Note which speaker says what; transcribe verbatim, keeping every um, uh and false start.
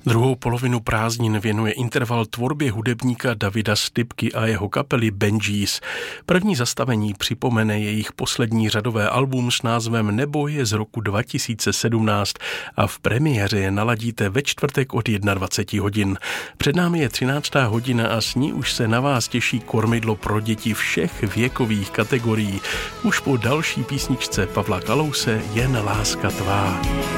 Speaker 1: Druhou polovinu prázdnin věnuje interval tvorbě hudebníka Davida Stipky a jeho kapely Benjis. První zastavení připomene jejich poslední řadové album s názvem Nebo je z roku dva tisíce sedmnáct a v premiéře je naladíte ve čtvrtek od dvacet jedna hodin. Před námi je třináctá hodina a s ní už se na vás těší kormidlo pro děti všech věkových kategorií. Už po další písničce Pavla Kalouse Jen láska tvá.